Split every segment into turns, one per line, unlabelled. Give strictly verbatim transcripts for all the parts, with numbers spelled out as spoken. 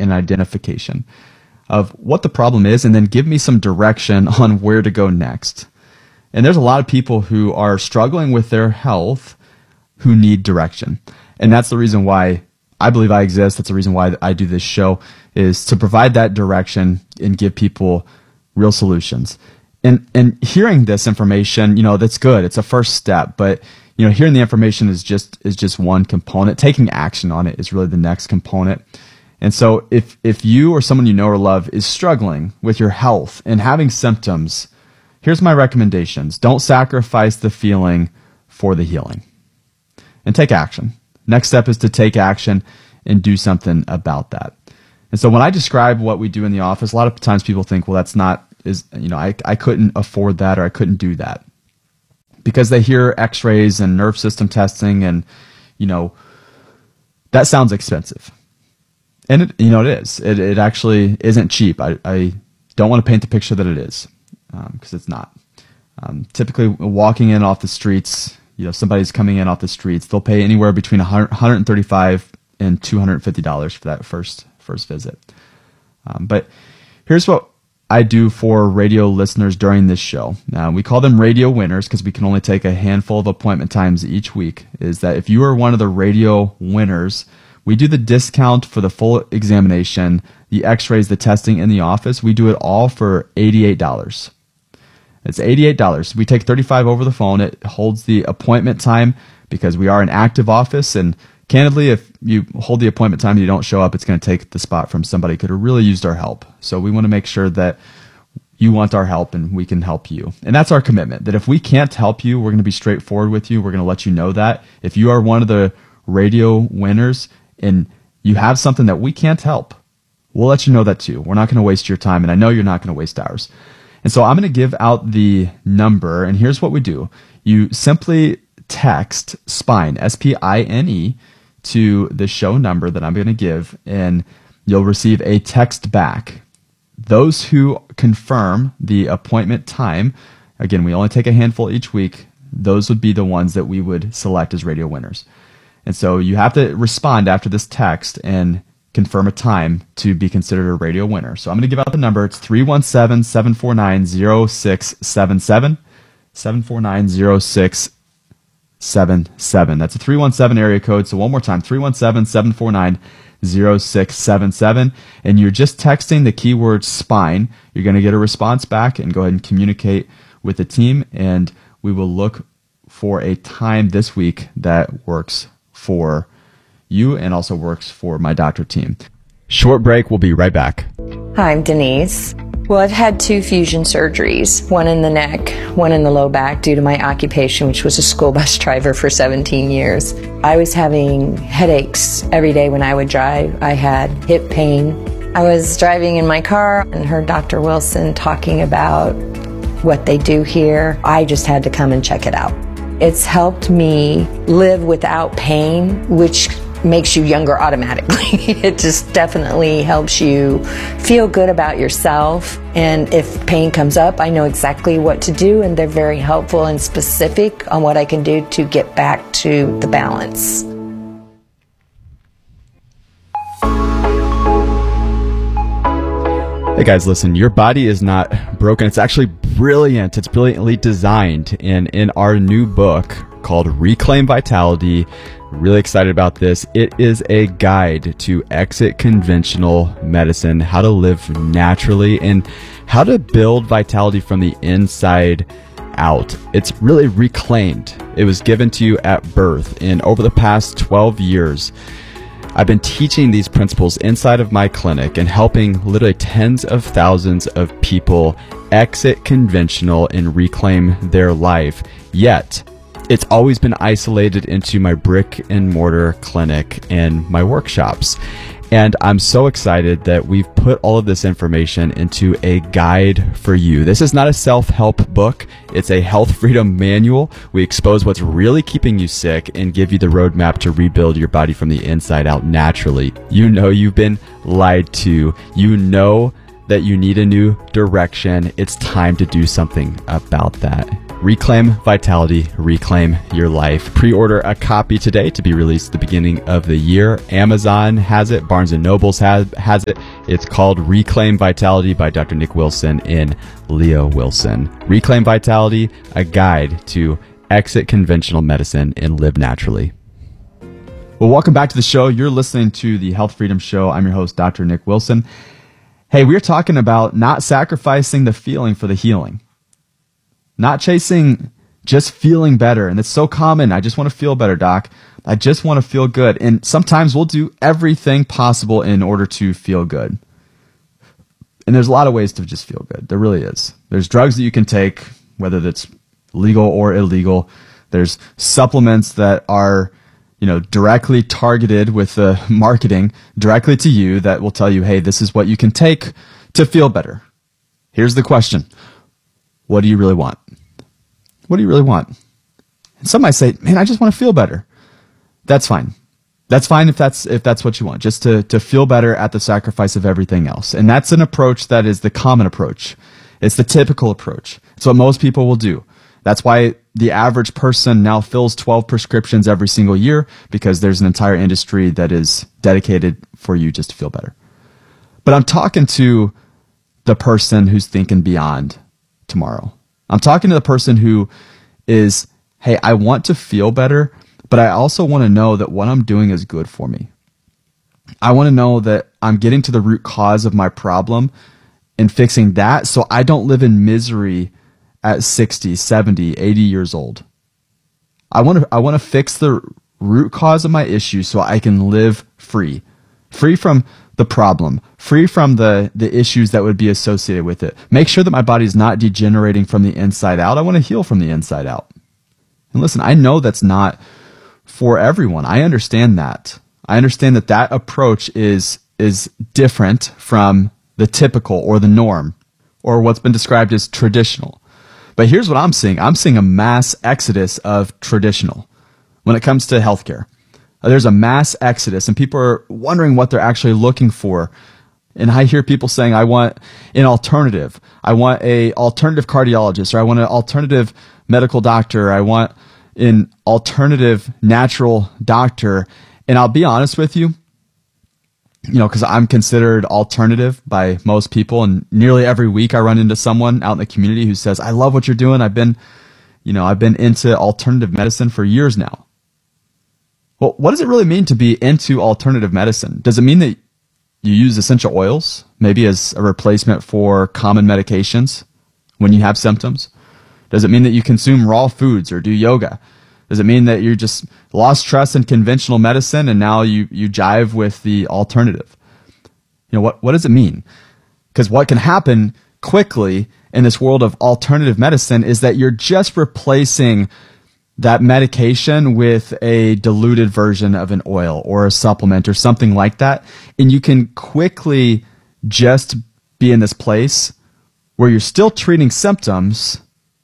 and identification of what the problem is, and then give me some direction on where to go next. And there's a lot of people who are struggling with their health who need direction. And that's the reason why I believe I exist. That's the reason why I do this show, is to provide that direction and give people real solutions. And and hearing this information, you know, that's good. It's a first step, but you know, hearing the information is just is just one component. Taking action on it is really the next component. And so if if you or someone you know or love is struggling with your health and having symptoms, here's my recommendations. Don't sacrifice the feeling for the healing. And take action. Next step is to take action and do something about that. And so when I describe what we do in the office, a lot of times people think, well, that's not, is you know, I, I couldn't afford that, or I couldn't do that. Because they hear x-rays and nerve system testing, and, you know, that sounds expensive. And, it, you know, it is. It, it actually isn't cheap. I, I don't want to paint the picture that it is, because um, it's not. Um, typically, walking in off the streets, you know, somebody's coming in off the streets, they'll pay anywhere between one hundred thirty-five dollars and two hundred fifty dollars for that first first visit. Um, but here's what I do for radio listeners during this show. Now, we call them radio winners because we can only take a handful of appointment times each week. Is that if you are one of the radio winners, we do the discount for the full examination, the x-rays, the testing in the office. We do it all for eighty-eight dollars. It's eighty-eight dollars. We take thirty-five dollars over the phone. It holds the appointment time because we are an active office. And candidly, if you hold the appointment time and you don't show up, it's going to take the spot from somebody who could have really used our help. So we want to make sure that you want our help and we can help you. And that's our commitment, that if we can't help you, we're going to be straightforward with you. We're going to let you know that. If you are one of the radio winners and you have something that we can't help, we'll let you know that too. We're not going to waste your time, and I know you're not going to waste ours. And so I'm going to give out the number, and here's what we do. You simply text SPINE, S P I N E, to the show number that I'm going to give, and you'll receive a text back. Those who confirm the appointment time, again, we only take a handful each week, those would be the ones that we would select as radio winners. And so you have to respond after this text and confirm a time to be considered a radio winner. So I'm going to give out the number. It's three one seven, seven four nine, zero six seven seven, seven four nine, zero six seven seven. That's a three one seven area code. So one more time, three one seven, seven four nine, zero six seven seven. And you're just texting the keyword SPINE. You're going to get a response back, and go ahead and communicate with the team, and we will look for a time this week that works for you and also works for my doctor team. Short break. We'll be right back.
Hi, I'm Denise. Well, I've had two fusion surgeries, one in the neck, one in the low back, due to my occupation, which was a school bus driver for seventeen years. I was having headaches every day when I would drive. I had hip pain. I was driving in my car and heard Doctor Wilson talking about what they do here. I just had to come and check it out. It's helped me live without pain, which makes you younger automatically. It just definitely helps you feel good about yourself. And if pain comes up, I know exactly what to do, and they're very helpful and specific on what I can do to get back to the balance.
Hey guys, listen, your body is not broken. It's actually brilliant. It's brilliantly designed. And in our new book called Reclaim Vitality, really excited about this. It is a guide to exit conventional medicine, how to live naturally, and how to build vitality from the inside out. It's really reclaimed. It was given to you at birth. And over the past twelve years, I've been teaching these principles inside of my clinic and helping literally tens of thousands of people exit conventional and reclaim their life. Yet, it's always been isolated into my brick and mortar clinic and my workshops. And I'm so excited that we've put all of this information into a guide for you. This is not a self-help book. It's a health freedom manual. We expose what's really keeping you sick and give you the roadmap to rebuild your body from the inside out naturally. You know you've been lied to. You know that you need a new direction. It's time to do something about that. Reclaim Vitality, Reclaim Your Life. Pre-order a copy today to be released at the beginning of the year. Amazon has it. Barnes and Nobles has, has it. It's called Reclaim Vitality by Doctor Nick Wilson and Leo Wilson. Reclaim Vitality, a guide to exit conventional medicine and live naturally. Well, welcome back to the show. You're listening to the Health Freedom Show. I'm your host, Doctor Nick Wilson. Hey, we're talking about not sacrificing the feeling for the healing. Not chasing just feeling better. And it's so common. I just want to feel better, doc. I just want to feel good. And sometimes we'll do everything possible in order to feel good. And there's a lot of ways to just feel good. There really is. There's drugs that you can take, whether that's legal or illegal. There's supplements that are, you know, directly targeted with the marketing directly to you that will tell you, hey, this is what you can take to feel better. Here's the question. What do you really want? What do you really want? And some might say, man, I just want to feel better. That's fine. That's fine if that's if that's what you want, just to, to feel better at the sacrifice of everything else. And that's an approach that is the common approach. It's the typical approach. It's what most people will do. That's why the average person now fills twelve prescriptions every single year, because there's an entire industry that is dedicated for you just to feel better. But I'm talking to the person who's thinking beyond tomorrow. I'm talking to the person who is, hey, I want to feel better, but I also want to know that what I'm doing is good for me. I want to know that I'm getting to the root cause of my problem and fixing that so I don't live in misery at sixty, seventy, eighty years old. I want to I want to fix the root cause of my issue so I can live free. Free from the problem, free from the, the issues that would be associated with it. Make sure that my body is not degenerating from the inside out. I want to heal from the inside out. And listen, I know that's not for everyone. I understand that. I understand that that approach is, is different from the typical or the norm or what's been described as traditional. But here's what I'm seeing. I'm seeing a mass exodus of traditional when it comes to healthcare. There's a mass exodus, and people are wondering what they're actually looking for. And I hear people saying, I want an alternative. I want a alternative cardiologist, or I want an alternative medical doctor. I want an alternative natural doctor. And I'll be honest with you, you know, because I'm considered alternative by most people. And nearly every week I run into someone out in the community who says, I love what you're doing. I've been, you know, I've been into alternative medicine for years now. Well, what does it really mean to be into alternative medicine? Does it mean that you use essential oils, maybe as a replacement for common medications when you have symptoms? Does it mean that you consume raw foods or do yoga? Does it mean that you just lost trust in conventional medicine and now you, you jive with the alternative? You know, what, what does it mean? Because what can happen quickly in this world of alternative medicine is that you're just replacing that medication with a diluted version of an oil or a supplement or something like that. And you can quickly just be in this place where you're still treating symptoms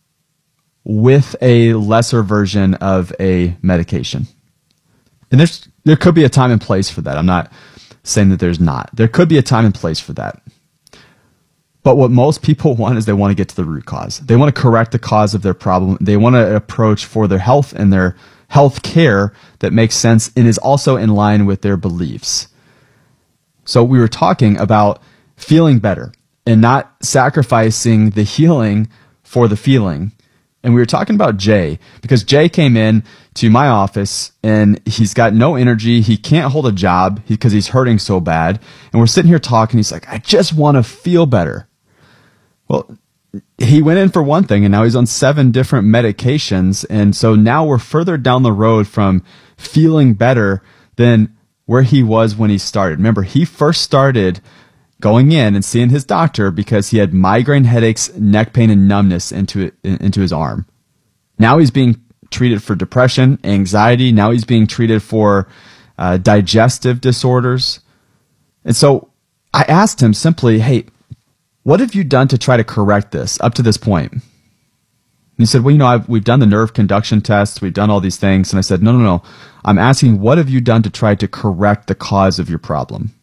with a lesser version of a medication. And there's, there could be a time and place for that. I'm not saying that there's not. There could be a time and place for that. But what most people want is they want to get to the root cause. They want to correct the cause of their problem. They want to approach for their health and their health care that makes sense and is also in line with their beliefs. So we were talking about feeling better and not sacrificing the healing for the feeling. And we were talking about Jay, because Jay came in to my office and he's got no energy. He can't hold a job because he's hurting so bad. And we're sitting here talking. He's like, I just want to feel better. Well, he went in for one thing and now he's on seven different medications. And so now we're further down the road from feeling better than where he was when he started. Remember, he first started going in and seeing his doctor because he had migraine headaches, neck pain, and numbness into it, into his arm. Now he's being treated for depression, anxiety. Now he's being treated for uh, digestive disorders. And so I asked him simply, hey, what have you done to try to correct this up to this point? And he said, well, you know, I've, we've done the nerve conduction tests. We've done all these things. And I said, no, no, no. I'm asking, what have you done to try to correct the cause of your problem?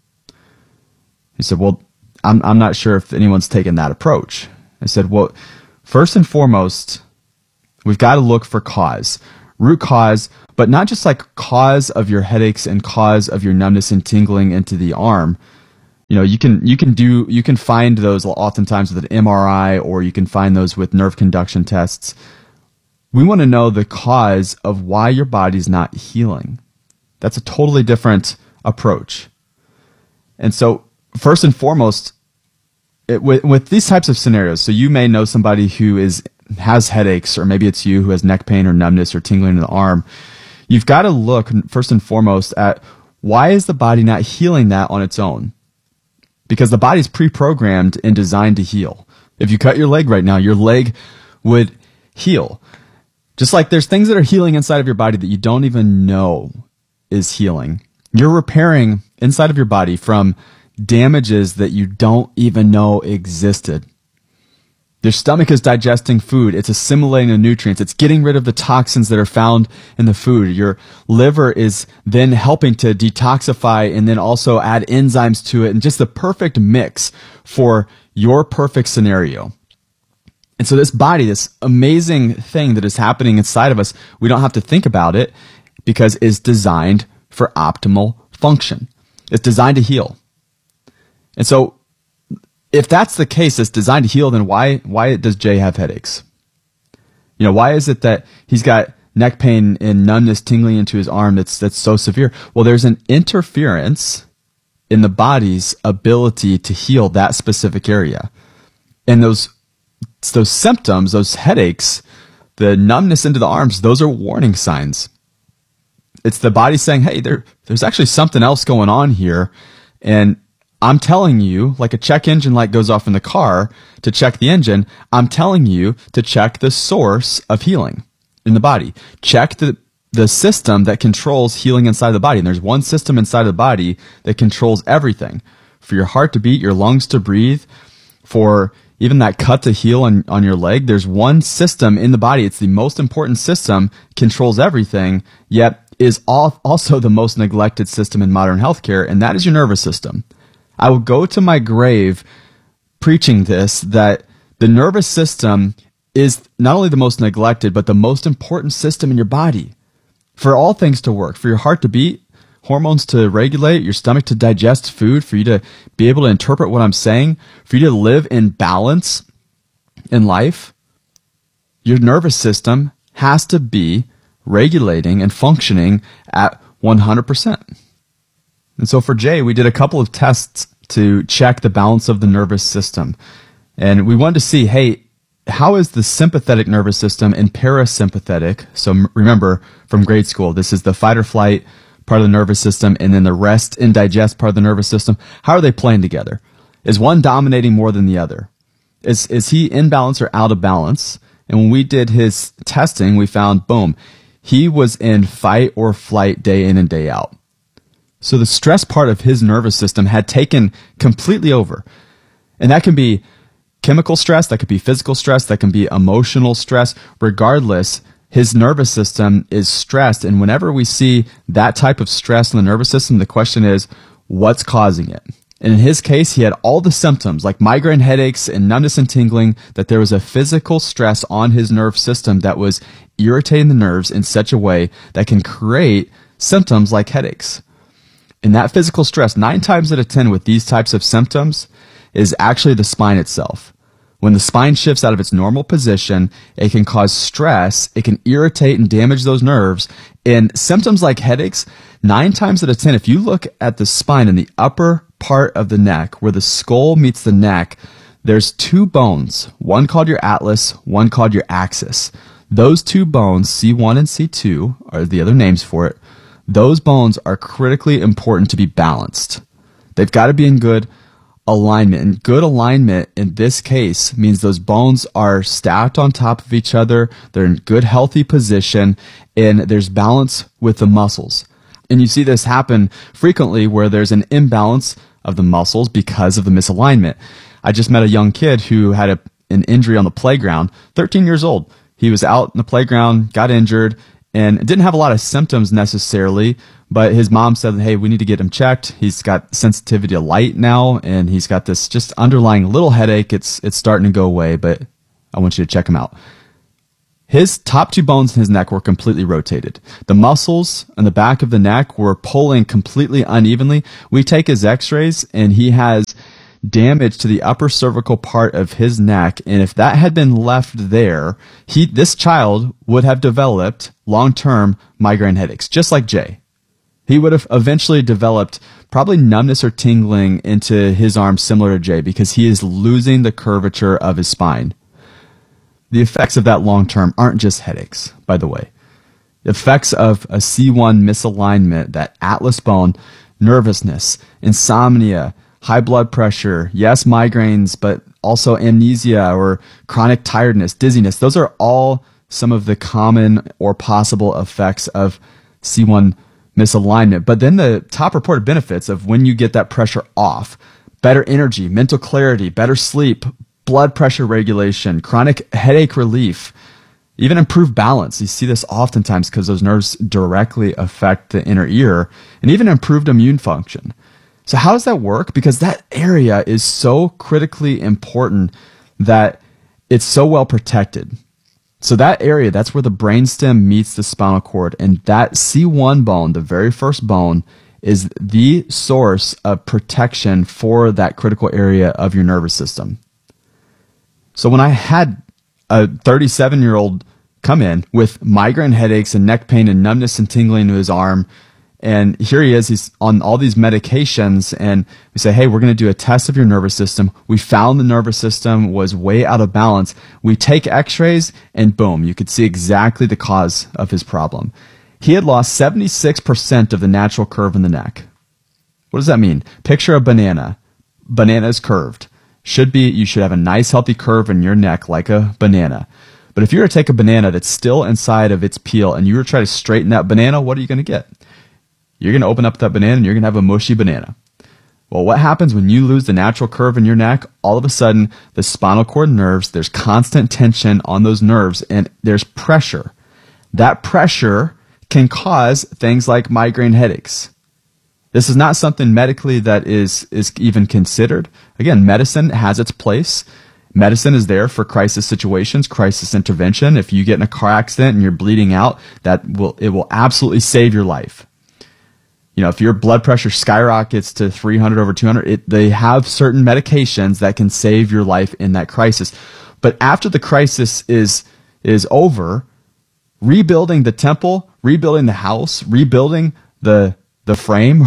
He said, well, I'm, I'm not sure if anyone's taken that approach. I said, well, first and foremost, We've got to look for cause, root cause, but not just like cause of your headaches and cause of your numbness and tingling into the arm. You know, you can you can do you can find those oftentimes with an M R I, or you can find those with nerve conduction tests. We want to know the cause of why your body's not healing. That's a totally different approach. And so, first and foremost, it, with, with these types of scenarios, so you may know somebody who is has headaches, or maybe it's you who has neck pain or numbness or tingling in the arm. You've got to look first and foremost at why is the body not healing that on its own? Because the body's pre-programmed and designed to heal. If you cut your leg right now, your leg would heal. Just like there's things that are healing inside of your body that you don't even know is healing. You're repairing inside of your body from damages that you don't even know existed. Your stomach is digesting food. It's assimilating the nutrients. It's getting rid of the toxins that are found in the food. Your liver is then helping to detoxify and then also add enzymes to it, and just the perfect mix for your perfect scenario. And so this body, this amazing thing that is happening inside of us, we don't have to think about it because it's designed for optimal function. It's designed to heal. And so if that's the case, it's designed to heal, then why why does Jay have headaches? You know, why is it that he's got neck pain and numbness tingling into his arm that's that's so severe? Well, there's an interference in the body's ability to heal that specific area. And those those symptoms, those headaches, the numbness into the arms, those are warning signs. It's the body saying, hey, there there's actually something else going on here, and I'm telling you, like a check engine light goes off in the car to check the engine, I'm telling you to check the source of healing in the body. Check the, the system that controls healing inside the body. And there's one system inside the body that controls everything. For your heart to beat, your lungs to breathe, for even that cut to heal on, on your leg, there's one system in the body. It's the most important system, controls everything, yet is all, also the most neglected system in modern healthcare, and that is your nervous system. I will go to my grave preaching this, that the nervous system is not only the most neglected, but the most important system in your body. For all things to work, for your heart to beat, hormones to regulate, your stomach to digest food, for you to be able to interpret what I'm saying, for you to live in balance in life, your nervous system has to be regulating and functioning at one hundred percent. And so for Jay, we did a couple of tests to check the balance of the nervous system. And we wanted to see, hey, how is the sympathetic nervous system and parasympathetic? So remember from grade school, this is the fight or flight part of the nervous system, and then the rest and digest part of the nervous system. How are they playing together? Is one dominating more than the other? Is, is he in balance or out of balance? And when we did his testing, we found, boom, he was in fight or flight day in and day out. So the stress part of his nervous system had taken completely over. And that can be chemical stress, that could be physical stress, that can be emotional stress. Regardless, his nervous system is stressed. And whenever we see that type of stress in the nervous system, the question is, what's causing it? And in his case, he had all the symptoms like migraine headaches and numbness and tingling, that there was a physical stress on his nerve system that was irritating the nerves in such a way that can create symptoms like headaches. And that physical stress, nine times out of ten with these types of symptoms, is actually the spine itself. When the spine shifts out of its normal position, it can cause stress, it can irritate and damage those nerves. And symptoms like headaches, nine times out of ten, if you look at the spine in the upper part of the neck, where the skull meets the neck, there's two bones, one called your atlas, one called your axis. Those two bones, C one and C two, are the other names for it. Those bones are critically important to be balanced. They've got to be in good alignment. And good alignment in this case means those bones are stacked on top of each other, they're in good healthy position, and there's balance with the muscles. And you see this happen frequently where there's an imbalance of the muscles because of the misalignment. I just met a young kid who had a, an injury on the playground, thirteen years old. He was out in the playground, got injured, and didn't have a lot of symptoms necessarily, but his mom said, hey, we need to get him checked. He's got sensitivity to light now, and he's got this just underlying little headache. It's it's starting to go away, but I want you to check him out. his top two bones in his neck were completely rotated. The muscles on the back of the neck were pulling completely unevenly. We take his x-rays and he has damage to the upper cervical part of his neck. And if that had been left there, he, this child would have developed long-term migraine headaches, just like Jay. He would have eventually developed probably numbness or tingling into his arm similar to Jay because he is losing the curvature of his spine. The effects of that long term aren't just headaches, by the way. The effects of a C one misalignment, that atlas bone, nervousness, insomnia, high blood pressure, yes, migraines, but also amnesia or chronic tiredness, dizziness. Those are all some of the common or possible effects of C one misalignment. But then the top reported benefits of when you get that pressure off: better energy, mental clarity, better sleep, blood pressure regulation, chronic headache relief, even improved balance. You see this oftentimes because those nerves directly affect the inner ear, and even improved immune function. So how does that work? Because that area is so critically important that it's so well protected. So that area, that's where the brainstem meets the spinal cord, and that C one bone, the very first bone, is the source of protection for that critical area of your nervous system. So when I had a thirty-seven-year-old come in with migraine headaches and neck pain and numbness and tingling to his arm, and here he is, he's on all these medications, and we say, hey, we're going to do a test of your nervous system. We found the nervous system was way out of balance. We take x-rays, and boom, you could see exactly the cause of his problem. He had lost seventy-six percent of the natural curve in the neck. What does that mean? Picture a banana. Banana is curved. Should be, you should have a nice healthy curve in your neck like a banana. But if you were to take a banana that's still inside of its peel and you were to try to straighten that banana, what are you going to get? You're going to open up that banana and you're going to have a mushy banana. Well, what happens when you lose the natural curve in your neck? All of a sudden, the spinal cord nerves, there's constant tension on those nerves and there's pressure. That pressure can cause things like migraine headaches. This is not something medically that is, is even considered. Again, medicine has its place. Medicine is there for crisis situations, crisis intervention. If you get in a car accident and you're bleeding out, that will, it will absolutely save your life. You know, if your blood pressure skyrockets to three hundred over two hundred, it, they have certain medications that can save your life in that crisis. But after the crisis is, is over, rebuilding the temple, rebuilding the house, rebuilding the the frame,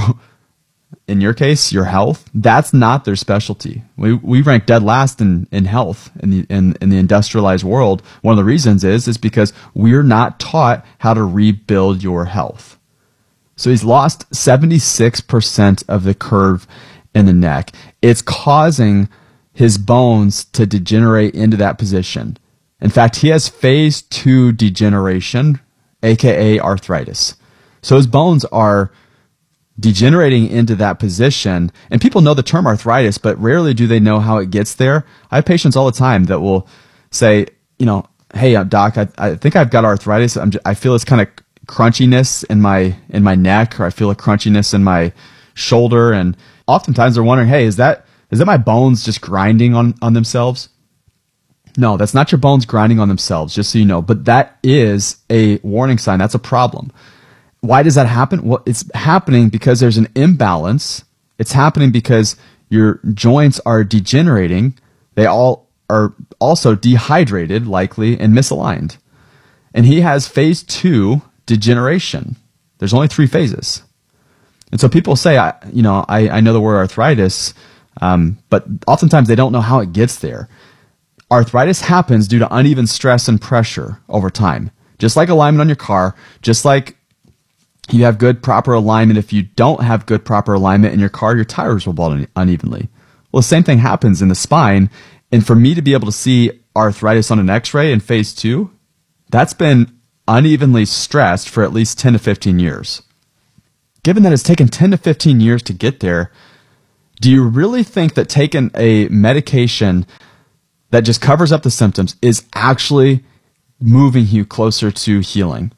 in your case, your health, that's not their specialty. We we rank dead last in, in health in the in, in the industrialized world. One of the reasons is is because we're not taught how to rebuild your health. So he's lost seventy-six percent of the curve in the neck. It's causing his bones to degenerate into that position. In fact, he has phase two degeneration, aka arthritis. So his bones are degenerating into that position, and people know the term arthritis, but rarely do they know how it gets there. I have patients all the time that will say, you know, hey, doc, I, I think I've got arthritis. I'm just, I feel this kind of crunchiness in my in my neck, or I feel a crunchiness in my shoulder, and oftentimes they're wondering, hey, is that is that my bones just grinding on, on themselves? No, that's not your bones grinding on themselves, just so you know, but that is a warning sign. That's a problem. Why does that happen? Well, it's happening because there's an imbalance. It's happening because your joints are degenerating. They all are also dehydrated, likely, and misaligned. And he has phase two degeneration. There's only three phases. And so people say, I, you know, I, I know the word arthritis, um, but oftentimes they don't know how it gets there. Arthritis happens due to uneven stress and pressure over time. Just like alignment on your car, just like you have good, proper alignment. If you don't have good, proper alignment in your car, your tires will fall unevenly. Well, the same thing happens in the spine. And for me to be able to see arthritis on an x-ray in phase two, that's been unevenly stressed for at least ten to fifteen years. Given that it's taken ten to fifteen years to get there, do you really think that taking a medication that just covers up the symptoms is actually moving you closer to healing?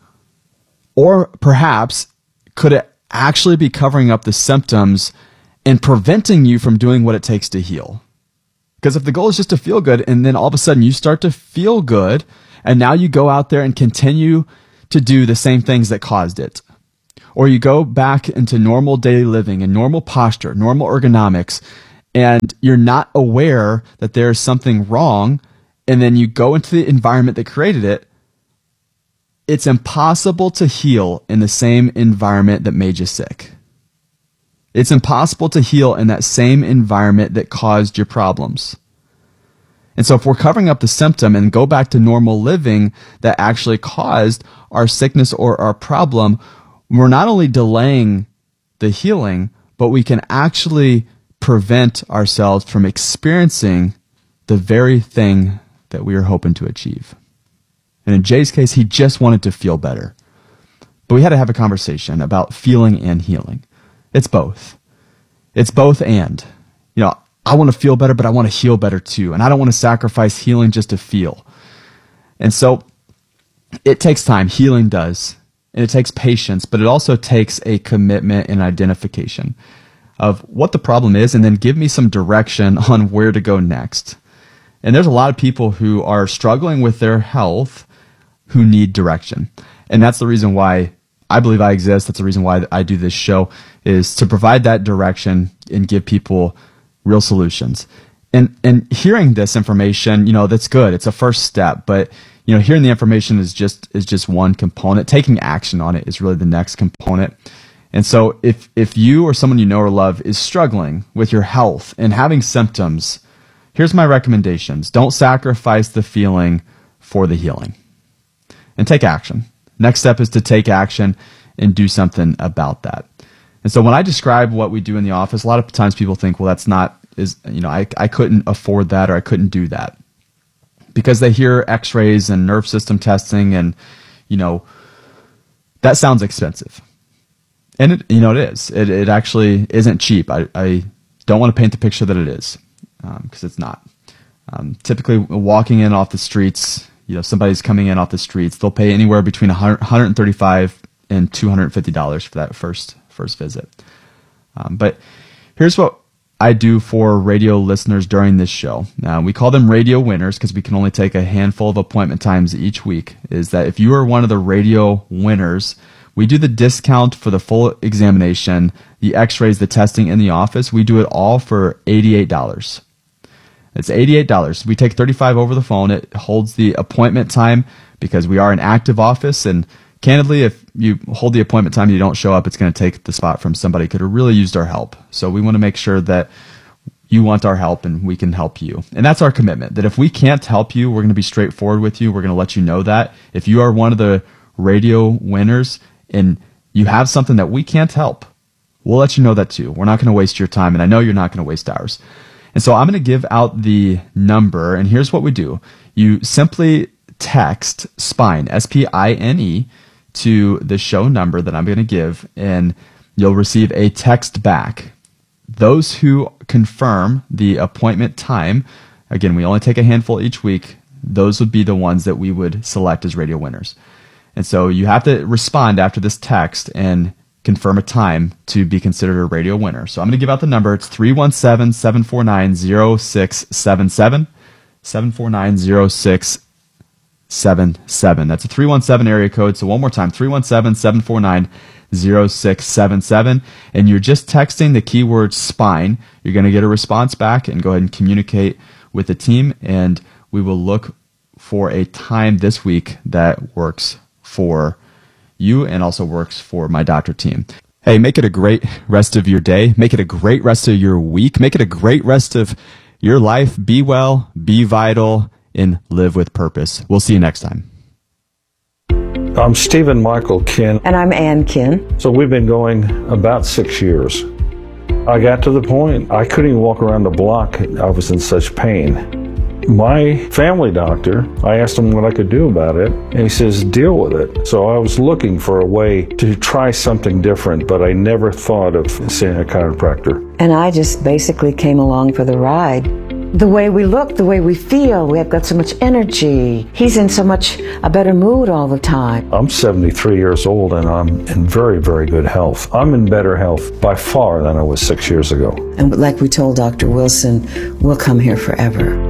Or perhaps, could it actually be covering up the symptoms and preventing you from doing what it takes to heal? Because if the goal is just to feel good, and then all of a sudden you start to feel good, and now you go out there and continue to do the same things that caused it. Or you go back into normal daily living and normal posture, normal ergonomics, and you're not aware that there's something wrong, and then you go into the environment that created it. It's impossible to heal in the same environment that made you sick. It's impossible to heal in that same environment that caused your problems. And so if we're covering up the symptom and go back to normal living that actually caused our sickness or our problem, we're not only delaying the healing, but we can actually prevent ourselves from experiencing the very thing that we were hoping to achieve. And in Jay's case, he just wanted to feel better. But we had to have a conversation about feeling and healing. It's both. It's both and. You know, I want to feel better, but I want to heal better too. And I don't want to sacrifice healing just to feel. And so it takes time. Healing does. And it takes patience, but it also takes a commitment and identification of what the problem is, and then give me some direction on where to go next. And there's a lot of people who are struggling with their health who need direction. And that's the reason why I believe I exist. That's the reason why I do this show, is to provide that direction and give people real solutions. And and hearing this information, you know, that's good. It's a first step, but you know, hearing the information is just is just one component. Taking action on it is really the next component. And so if if you or someone you know or love is struggling with your health and having symptoms, here's my recommendations. Don't sacrifice the feeling for the healing. And take action. Next step is to take action and do something about that. And so when I describe what we do in the office, a lot of times people think, well, that's not, is you know, I, I couldn't afford that, or I couldn't do that. Because they hear x-rays and nerve system testing, and, you know, that sounds expensive. And, it, you know, it is. It, it actually isn't cheap. I, I don't want to paint the picture that it is, because um, it's not. Um, typically, walking in off the streets, you know, somebody's coming in off the streets, they'll pay anywhere between one hundred thirty-five dollars and two hundred fifty dollars for that first first visit. Um, but here's what I do for radio listeners during this show. Now, we call them radio winners because we can only take a handful of appointment times each week. Is that if you are one of the radio winners, we do the discount for the full examination, the x-rays, the testing in the office. We do it all for eighty-eight dollars. It's eighty-eight dollars. We take thirty-five dollars over the phone. It holds the appointment time because we are an active office. And candidly, if you hold the appointment time and you don't show up, it's going to take the spot from somebody who could have really used our help. So we want to make sure that you want our help and we can help you. And that's our commitment, that if we can't help you, we're going to be straightforward with you. We're going to let you know that. If you are one of the radio winners and you have something that we can't help, we'll let you know that too. We're not going to waste your time, and I know you're not going to waste ours. And so I'm going to give out the number, and here's what we do. You simply text SPINE, S P I N E, to the show number that I'm going to give, and you'll receive a text back. Those who confirm the appointment time, again, we only take a handful each week, those would be the ones that we would select as radio winners. And so you have to respond after this text and confirm a time to be considered a radio winner. So I'm going to give out the number. It's three one seven, seven four nine, zero six seven seven, seven four nine, zero six seven seven. That's a three one seven area code. So one more time, three one seven, seven four nine, zero six seven seven. And you're just texting the keyword SPINE. You're going to get a response back, and go ahead and communicate with the team, and we will look for a time this week that works for you and also works for my doctor team. Hey, make it a great rest of your day. Make it a great rest of your week. Make it a great rest of your life. Be well, be vital, and live with purpose. We'll see you next time.
I'm Stephen Michael Kin.
And I'm Ann Kin.
So we've been going about six years. I got to the point I couldn't even walk around the block. I was in such pain. My family doctor, I asked him what I could do about it, and he says, deal with it. So I was looking for a way to try something different, but I never thought of seeing a chiropractor.
And I just basically came along for the ride. The way we look, the way we feel, we have got so much energy. He's in so much a better mood all the time.
I'm seventy-three years old, and I'm in very, very good health. I'm in better health by far than I was six years ago.
And like we told Doctor Wilson, we'll come here forever.